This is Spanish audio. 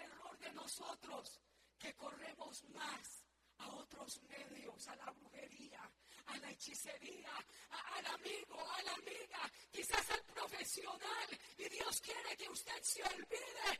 error de nosotros, que corremos más a otros medios, a la brujería, a la hechicería, al amigo, a la amiga, quizás al profesional. Y Dios quiere que usted se olvide